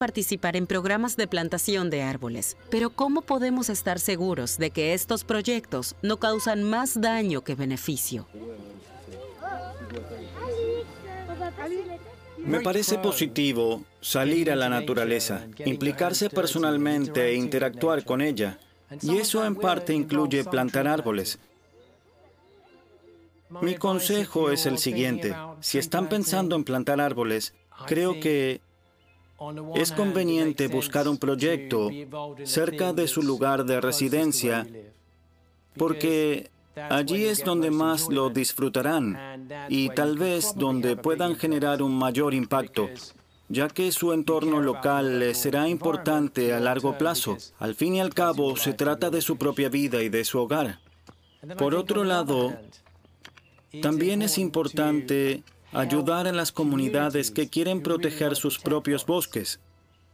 participar en programas de plantación de árboles, pero ¿cómo podemos estar seguros de que estos proyectos no causan más daño que beneficio? Me parece positivo salir a la naturaleza, implicarse personalmente e interactuar con ella. Y eso en parte incluye plantar árboles. Mi consejo es el siguiente. Si están pensando en plantar árboles, creo que es conveniente buscar un proyecto cerca de su lugar de residencia, porque allí es donde más lo disfrutarán y tal vez donde puedan generar un mayor impacto, ya que su entorno local les será importante a largo plazo. Al fin y al cabo, se trata de su propia vida y de su hogar. Por otro lado, también es importante ayudar a las comunidades que quieren proteger sus propios bosques.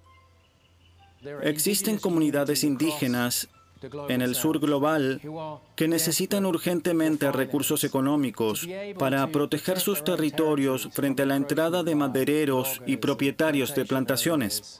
Existen comunidades indígenas en el sur global que necesitan urgentemente recursos económicos para proteger sus territorios frente a la entrada de madereros y propietarios de plantaciones.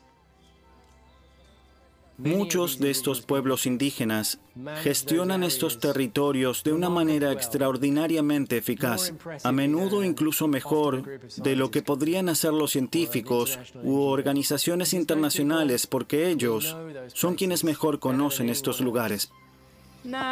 Muchos de estos pueblos indígenas gestionan estos territorios de una manera extraordinariamente eficaz, a menudo incluso mejor de lo que podrían hacer los científicos u organizaciones internacionales, porque ellos son quienes mejor conocen estos lugares.